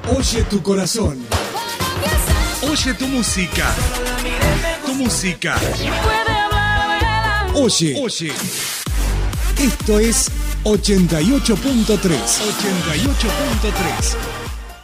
Oye tu corazón. Oye tu música. Tu música. Oye. Oye. Esto es 88.3. 88.3.